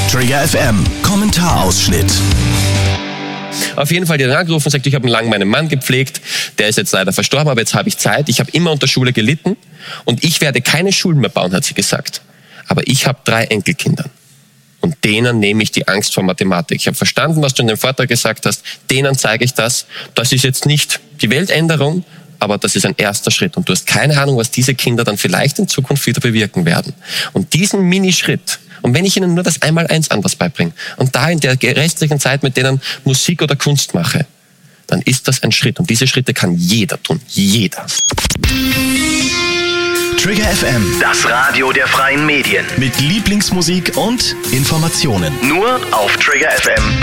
Trigger FM Kommentarausschnitt. Auf jeden Fall, die hat angerufen und sagt, ich habe lange meinen Mann gepflegt, der ist jetzt leider verstorben, aber jetzt habe ich Zeit. Ich habe immer unter Schule gelitten und ich werde keine Schulen mehr bauen, hat sie gesagt. Aber ich habe 3 Enkelkinder und denen nehme ich die Angst vor Mathematik. Ich habe verstanden, was du in dem Vortrag gesagt hast, denen zeige ich das. Das ist jetzt nicht die Weltänderung, aber das ist ein erster Schritt und du hast keine Ahnung, was diese Kinder dann vielleicht in Zukunft wieder bewirken werden. Und diesen Minischritt, und wenn ich ihnen nur das Einmaleins anders beibringe und da in der restlichen Zeit mit denen Musik oder Kunst mache, dann ist das ein Schritt. Und diese Schritte kann jeder tun. Jeder. Trigger FM, Das Radio der freien Medien. mit Lieblingsmusik und Informationen. Nur auf triggerfm.at.